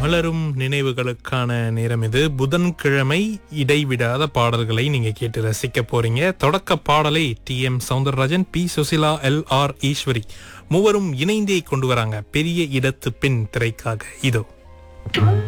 மலரும் நினைவுகளுக்கான நேரம் இது. புதன்கிழமை இடைவிடாத பாடல்களை நீங்க கேட்டு ரசிக்க போறீங்க. தொடக்க பாடலை TM Soundararajan, P Susheela, LR Eswari மூவரும் இணைந்தே கொண்டு வராங்க பெரிய இடத்து பெண் திரைக்காக. இதோ